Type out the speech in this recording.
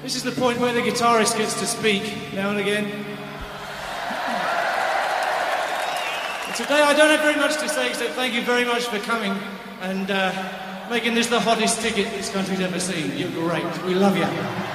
This is the point where the guitarist gets to speak now and again. But today I don't have very much to say except thank you very much for coming and making this the hottest ticket this country's ever seen. You're great. We love you.